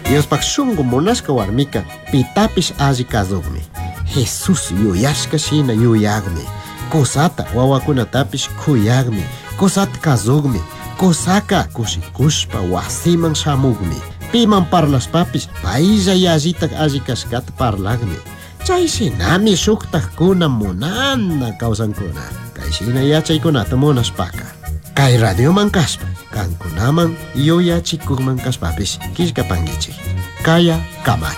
Diospak shunqu munasqa warmiqa pitapish alli kaduqmi. Jesus yuyashqa shina yuyaqmi. Kusata wawakunatapish kuyaqmi. Kusata kaduqmi. Kusaka kushikushpa wasiman shamuqmi. Piman parlashpapish paylla yallitaq alli kashkata parlaqmi. Chayshinami shuktaqkuna munana kawsankuna. Kayshina yachaykunata munashpaka. Kay radioman kashpa kankunaman yuyachikuqman kashpapish killkapankichik. Kaya Camacho.